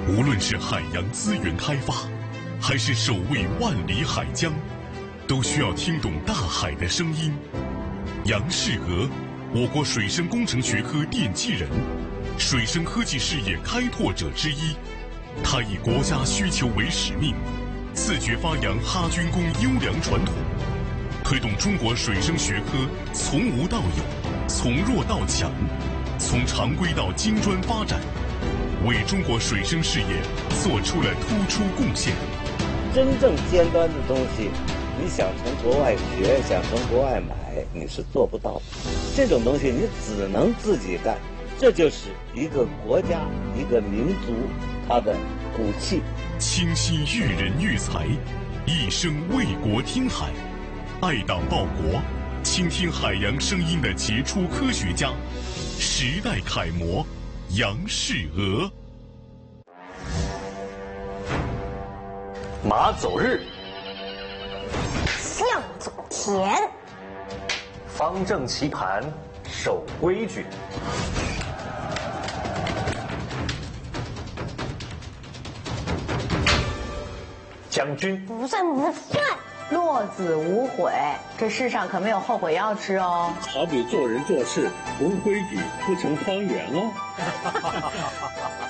无论是海洋资源开发，还是守卫万里海疆，都需要听懂大海的声音。杨世娥，我国水生工程学科奠基人，水生科技事业开拓者之一。他以国家需求为使命，自觉发扬哈军工优良传统，推动中国水生学科从无到有，从弱到强，从常规到精专发展，为中国水生事业做出了突出贡献。 真正尖端的东西，你想从国外学，想从国外买，你是做不到的。这种东西你只能自己干，这就是一个国家、一个民族它的骨气。 倾心育人育才，一生为国听海，爱党报国，倾听海洋声音的杰出科学家，时代楷模杨世娥。 马走日， 象走田， 方正棋盘，守规矩。将军不算不算。 落子无悔，这世上可没有后悔药吃哦。 好比做人做事无规矩，不成方圆哦。